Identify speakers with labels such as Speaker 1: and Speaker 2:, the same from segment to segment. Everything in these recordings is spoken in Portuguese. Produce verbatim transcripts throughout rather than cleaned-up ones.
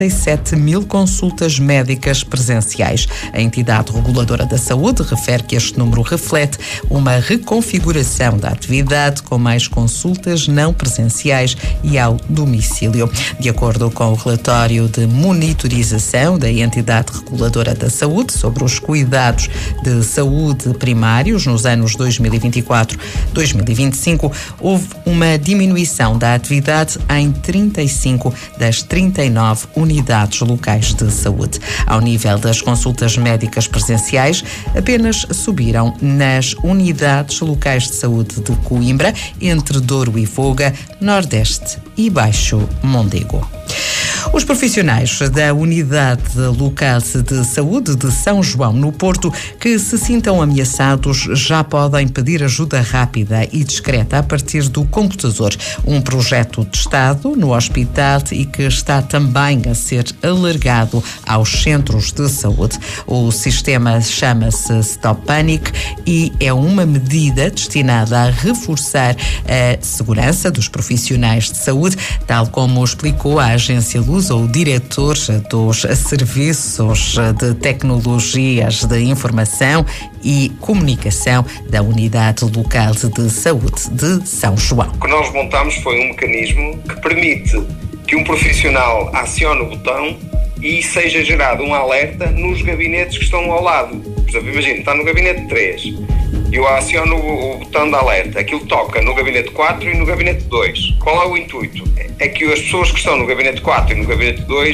Speaker 1: sete mil consultas médicas presenciais. A entidade reguladora da saúde refere que este número reflete uma reconfiguração da atividade com mais consultas não presenciais e ao domicílio. De acordo com o relatório de monitorização da entidade reguladora da saúde sobre os cuidados de saúde primários nos anos dois mil e vinte e quatro a dois mil e vinte e cinco, houve uma diminuição da atividade em trinta e cinco das trinta e nove unidades unidades locais de saúde. Ao nível das consultas médicas presenciais, apenas subiram nas unidades locais de saúde de Coimbra, entre Douro e Voga, Nordeste e Baixo Mondego. Os profissionais da Unidade Local de Saúde de São João, no Porto, que se sintam ameaçados, já podem pedir ajuda rápida e discreta a partir do computador. Um projeto testado no hospital e que está também a ser alargado aos centros de saúde. O sistema chama-se Stop Panic e é uma medida destinada a reforçar a segurança dos profissionais de saúde, tal como explicou a agência Luz, o diretor dos Serviços de Tecnologias de Informação e Comunicação da Unidade Local de Saúde de São João.
Speaker 2: O que nós montamos foi um mecanismo que permite que um profissional acione o botão e seja gerado um alerta nos gabinetes que estão ao lado. Por exemplo, imagina, está no gabinete três. Eu aciono o, o botão de alerta, aquilo toca no gabinete quatro e no gabinete dois. Qual é o intuito? É que as pessoas que estão no gabinete quatro e no gabinete dois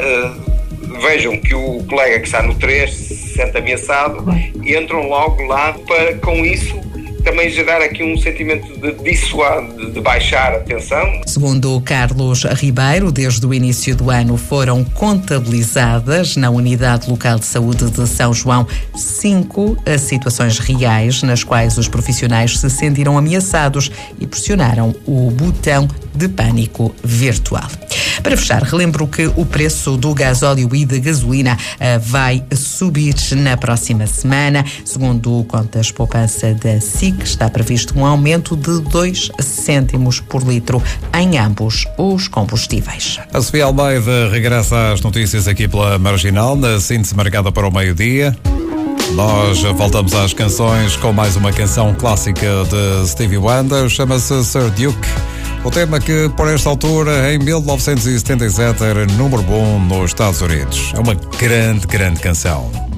Speaker 2: uh, vejam que o colega que está no três se sente ameaçado e entram logo lá para, com isso, também gerar aqui um sentimento de dissuadir, de baixar a tensão.
Speaker 1: Segundo o Carlos Ribeiro, desde o início do ano foram contabilizadas na Unidade Local de Saúde de São João cinco situações reais nas quais os profissionais se sentiram ameaçados e pressionaram o botão de pânico virtual. Para fechar, relembro que o preço do gasóleo e da gasolina uh, vai subir na próxima semana. Segundo contas poupança da S I C, está previsto um aumento de dois cêntimos por litro em ambos os combustíveis.
Speaker 3: A Sofia Almeida regressa às notícias aqui pela Marginal, na síntese marcada para o meio-dia. Nós voltamos às canções com mais uma canção clássica de Stevie Wonder, chama-se Sir Duke. O tema que, por esta altura, em mil novecentos e setenta e sete, era número um nos Estados Unidos. É uma grande, grande canção.